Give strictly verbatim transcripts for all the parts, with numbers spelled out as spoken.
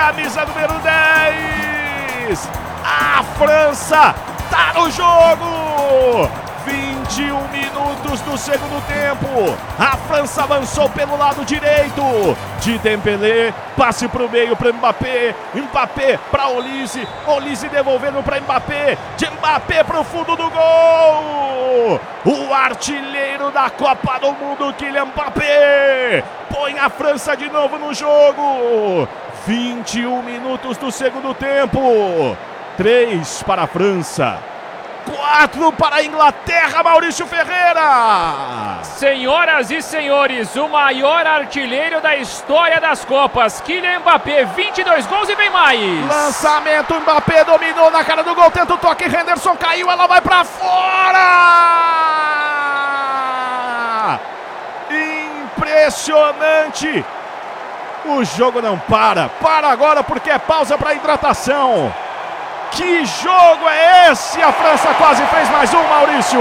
camisa número dez. A França tá no jogo. vinte e um minutos do segundo tempo. A França avançou pelo lado direito. De Dembélé, passe pro meio para Mbappé. Mbappé para Olise. Olise devolvendo para Mbappé. De Mbappé pro fundo do gol. O artilheiro da Copa do Mundo, Kylian Mbappé, põe a França de novo no jogo. vinte e um minutos do segundo tempo. três para a França. quatro para a Inglaterra, Maurício Ferreira. Senhoras e senhores, o maior artilheiro da história das Copas, Kylian Mbappé, vinte e dois gols e vem mais. Lançamento, Mbappé dominou na cara do gol, tenta o toque, Henderson caiu, ela vai para fora. Impressionante. O jogo não para, para agora porque é pausa para hidratação. Que jogo é esse? A França quase fez mais um, Maurício.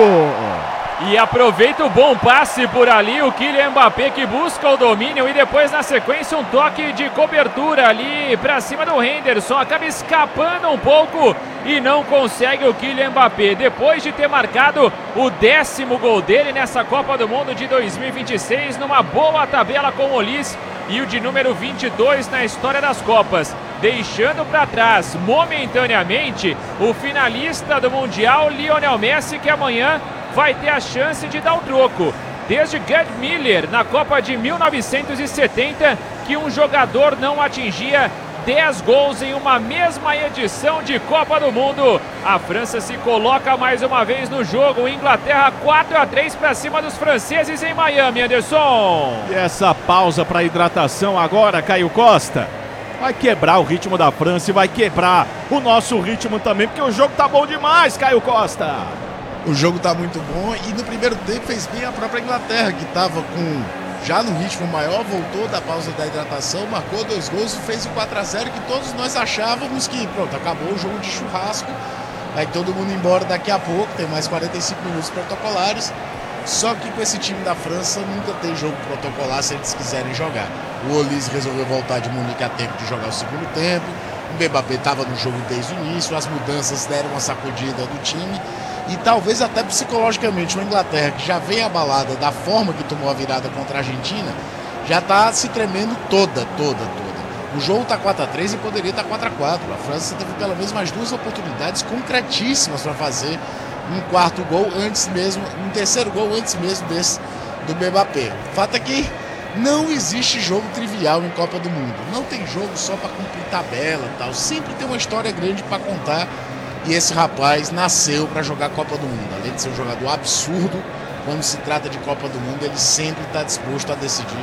E aproveita o bom passe por ali, o Kylian Mbappé que busca o domínio e depois na sequência um toque de cobertura ali para cima do Henderson. Acaba escapando um pouco e não consegue o Kylian Mbappé. Depois de ter marcado o décimo gol dele nessa Copa do Mundo de dois mil e vinte e seis, numa boa tabela com o Olise e o de número vinte e dois na história das Copas. Deixando para trás momentaneamente o finalista do Mundial, Lionel Messi, que amanhã vai ter a chance de dar o troco. Desde Gerd Müller na Copa de mil novecentos e setenta que um jogador não atingia dez gols em uma mesma edição de Copa do Mundo. A França se coloca mais uma vez no jogo. Inglaterra quatro a três para cima dos franceses em Miami, Anderson. E essa pausa para hidratação agora, Caio Costa, vai quebrar o ritmo da França e vai quebrar o nosso ritmo também, porque o jogo tá bom demais, Caio Costa. O jogo tá muito bom e no primeiro tempo fez bem a própria Inglaterra, que tava com já no ritmo maior, voltou da pausa da hidratação, marcou dois gols e fez o quatro a zero que todos nós achávamos que, pronto, acabou o jogo de churrasco, vai todo mundo embora daqui a pouco, tem mais quarenta e cinco minutos protocolares. Só que com esse time da França nunca tem jogo protocolar se eles quiserem jogar. O Olise resolveu voltar de Munique a tempo de jogar o segundo tempo. O Mbappé estava no jogo desde o início. As mudanças deram uma sacudida do time. E talvez até psicologicamente uma Inglaterra que já vem abalada da forma que tomou a virada contra a Argentina, já está se tremendo toda, toda, toda. O jogo está quatro a três e poderia estar quatro a quatro. A França teve pelo menos mais duas oportunidades concretíssimas para fazer um quarto gol antes mesmo, um terceiro gol antes mesmo desse do Mbappé. O fato é que não existe jogo trivial em Copa do Mundo. Não tem jogo só para cumprir tabela e tal. Sempre tem uma história grande para contar. E esse rapaz nasceu para jogar Copa do Mundo. Além de ser um jogador absurdo, quando se trata de Copa do Mundo, ele sempre está disposto a decidir.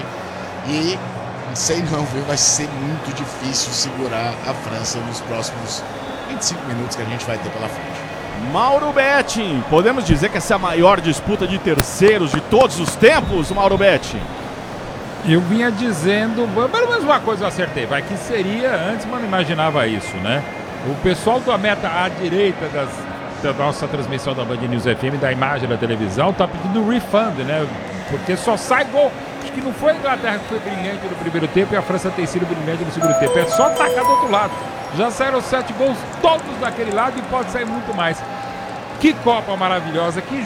E não sei não, viu? Vai ser muito difícil segurar a França nos próximos vinte e cinco minutos que a gente vai ter pela frente. Mauro Betting, podemos dizer que essa é a maior disputa de terceiros de todos os tempos, Mauro Betting? Eu vinha dizendo, pelo menos uma coisa eu acertei, vai que seria antes, mas não imaginava isso, né? O pessoal da meta à direita das, da nossa transmissão da Band News F M, da imagem da televisão, tá pedindo refund, né? Porque só sai gol. Acho que não foi a Inglaterra que foi brilhante no primeiro tempo e a França tem sido brilhante no segundo tempo. É só atacar do outro lado. Já saíram sete gols todos daquele lado e pode sair muito mais. Que Copa maravilhosa, que